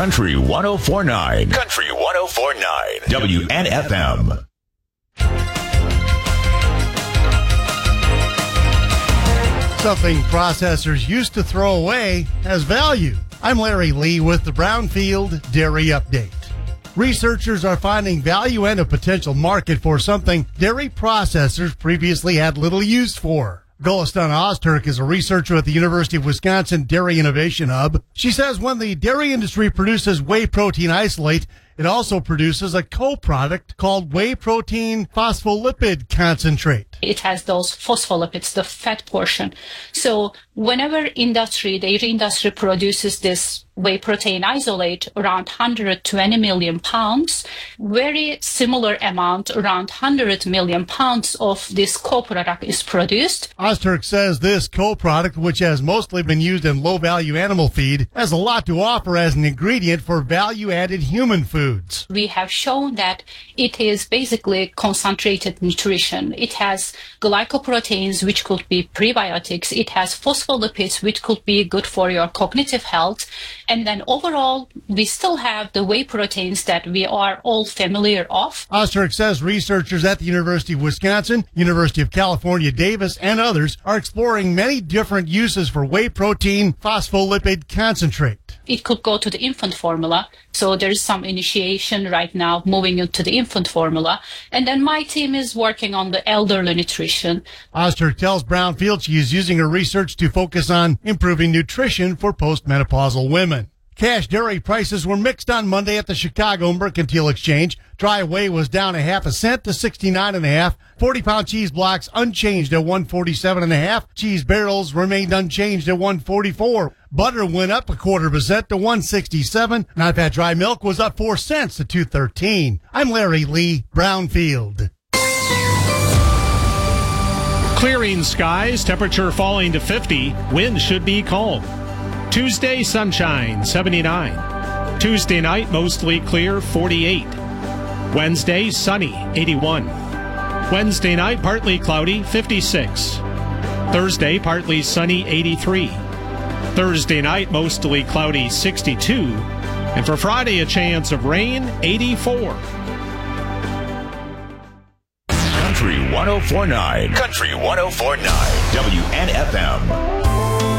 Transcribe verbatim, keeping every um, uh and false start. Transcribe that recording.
Country one oh four point nine. Country one oh four point nine. W N F M. Something processors used to throw away has value. I'm Larry Lee with the Brownfield Dairy Update. Researchers are finding value and a potential market for something dairy processors previously had little use for. Golistan Ozturk is a researcher at the University of Wisconsin Dairy Innovation Hub. She says when the dairy industry produces whey protein isolate, it also produces a co-product called whey protein phospholipid concentrate. It has those phospholipids, the fat portion. So whenever industry, the dairy industry produces this whey protein isolate, around one hundred twenty million pounds, very similar amount, around one hundred million pounds of this co-product is produced. Ozturk says this co-product, which has mostly been used in low-value animal feed, has a lot to offer as an ingredient for value-added human foods. We have shown that it is basically concentrated nutrition. It has glycoproteins, which could be prebiotics. It has phospholipids, which could be good for your cognitive health. And then overall, we still have the whey proteins that we are all familiar of. Ozturk says researchers at the University of Wisconsin, University of California, Davis, and others are exploring many different uses for whey protein phospholipid concentrate. It could go to the infant formula. So there's some initiation right now moving into the infant formula. And then my team is working on the elderly nutrition. Ozturk tells Brownfield she is using her research to focus on improving nutrition for postmenopausal women. Cash dairy prices were mixed on Monday at the Chicago Mercantile Exchange. Dry whey was down a half a cent to sixty-nine and a half. forty-pound cheese blocks unchanged at one forty-seven and a half. Cheese barrels remained unchanged at one forty-four. Butter went up a quarter of a cent to one sixty-seven. Non-fat dry milk was up four cents to two thirteen. I'm Larry Lee, Brownfield. Clearing skies, temperature falling to fifty. Wind should be calm. Tuesday, sunshine, seventy-nine. Tuesday night, mostly clear, forty-eight. Wednesday, sunny, eighty-one. Wednesday night, partly cloudy, fifty-six. Thursday, partly sunny, eighty-three. Thursday night, mostly cloudy, sixty-two. And for Friday, a chance of rain, eighty-four. Country one oh four point nine. Country one oh four point nine. W N F M.